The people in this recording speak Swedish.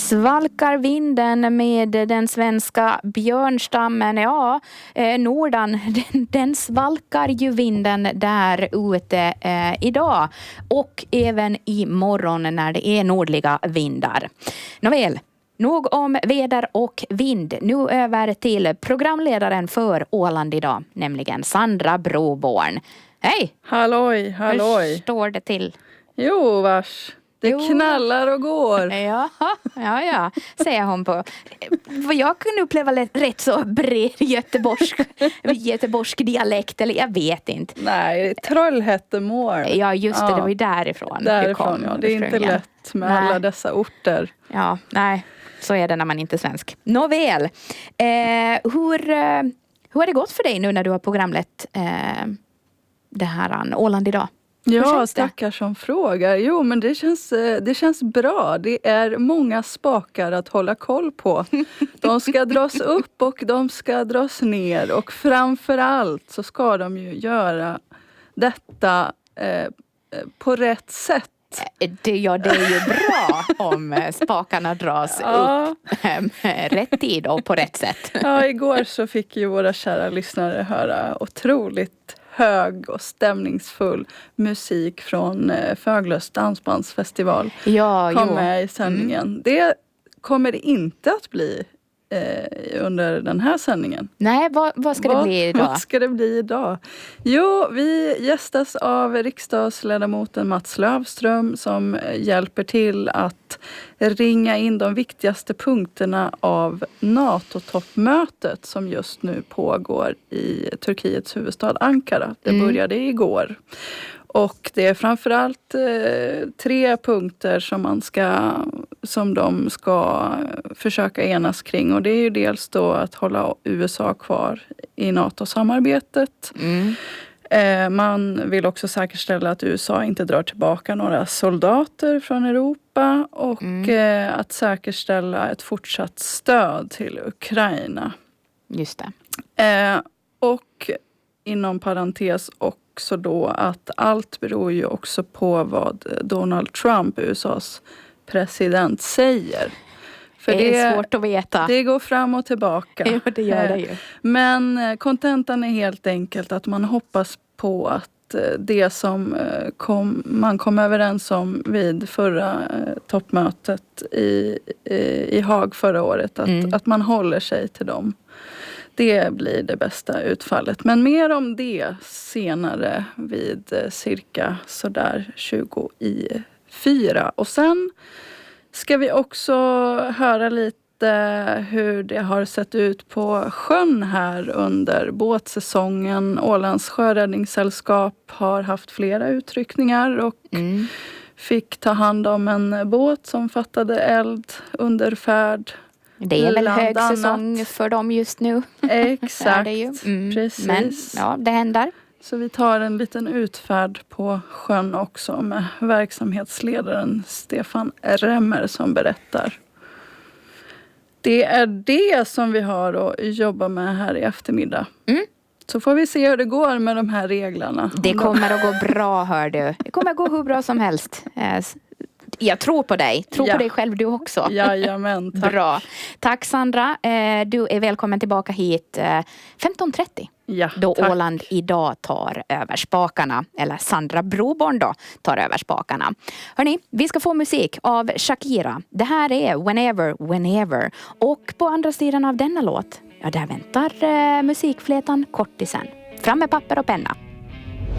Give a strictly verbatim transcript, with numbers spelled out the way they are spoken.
Svalkar vinden med den svenska björnstammen. Ja, eh, Nordan, den, den svalkar ju vinden där ute eh, idag. Och även imorgon när det är nordliga vindar. Nåväl, nog om väder och vind. Nu över till programledaren för Åland idag, nämligen Sandra Broborn. Hej! Halloj, halloj. Hur står det till? Jo, vars. Det Jo. knallar och går. Ja, ja, ja, säger hon på. Vad jag kunde uppleva rätt så bred göteborgsk, göteborgsk dialekt, eller jag vet inte. Nej, Trollhättemål. Ja, just det, Ja. det var ju därifrån. Därifrån, ja. Det är inte ursprungligen. lätt med Nej. alla dessa orter. Ja, nej, så är det när man inte är svensk. Nåväl, eh, hur, eh, hur har det gått för dig nu när du har programlett eh, det här Åland idag? Hur Ja, känns det? stackars som frågar. Jo, men det känns, eh, det känns bra. Det är många spakar att hålla koll på. De ska dras upp och de ska dras ner. Och framförallt så ska de ju göra detta eh, på rätt sätt. Det, ja, det är ju bra om spakarna dras Ja. upp med rätt tid och på rätt sätt. Ja, igår så fick ju våra kära lyssnare höra otroligt hög och stämningsfull musik från eh, Föglös dansbandsfestival. Ja, Kom jo. med i sändningen. Mm. Det kommer det inte att bli eh, under den här sändningen. Nej, vad, vad ska vad, det bli idag? Vad ska det bli idag? Jo, vi gästas av riksdagsledamoten Mats Löfström som hjälper till att ringa in de viktigaste punkterna av NATO-toppmötet som just nu pågår i Turkiets huvudstad Ankara. Det Mm. började igår. Och det är framförallt eh, tre punkter som man ska, som de ska försöka enas kring. Och det är ju dels då att hålla U S A kvar i NATO-samarbetet. Mm. Eh, man vill också säkerställa att U S A inte drar tillbaka några soldater från Europa. Och Mm. eh, att säkerställa ett fortsatt stöd till Ukraina. Just det. Eh, och inom parentes också då att allt beror ju också på vad Donald Trump, U S A:s president, säger. För det är svårt att veta. Det går fram och tillbaka. Ja, det gör det ju. Men kontentan är helt enkelt att man hoppas på att det som kom, man kom överens om vid förra toppmötet i, i Haag förra året, att, Mm. att man håller sig till dem. Det blir det bästa utfallet. Men mer om det senare vid cirka sådär tjugo i fyra. Och sen ska vi också höra lite hur det har sett ut på sjön här under båtsäsongen. Ålands sjöräddningssällskap har haft flera utryckningar och Mm. fick ta hand om en båt som fattade eld under färd. Det är väl Bland högsäsong annat. för dem just nu. Exakt, är det ju. Mm. precis. Men ja, det händer. Så vi tar en liten utfärd på sjön också med verksamhetsledaren Stefan Remmer som berättar. Det är det som vi har att jobba med här i eftermiddag. Mm. Så får vi se hur det går med de här reglerna. Det kommer att gå bra, hör du. Det kommer att gå hur bra som helst. Eh, Jag tror på dig. Tror Ja. på dig själv du också. Jajamän, tack. Bra. Tack Sandra. Eh, Du är välkommen tillbaka hit eh, femton trettio. Ja, Då tack. Åland idag tar över spakarna. Eller Sandra Broborn då tar över spakarna. Hörrni, vi ska få musik av Shakira. Det här är Whenever, Whenever. Och på andra sidan av denna låt, ja där väntar eh, musikflätan kortisen. Fram med papper och penna.